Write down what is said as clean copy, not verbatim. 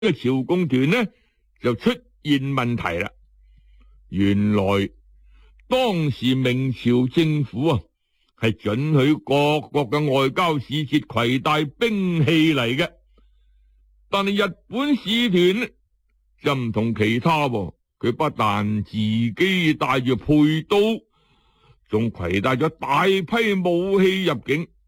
嘅朝貢團呢就出現問題啦。原來當時明朝政府啊係准許各國嘅外交使節攜帶兵器嚟嘅，但係日本使團呢就唔同其他喎，佢不但自己帶住佩刀，仲攜帶咗大批武器入境。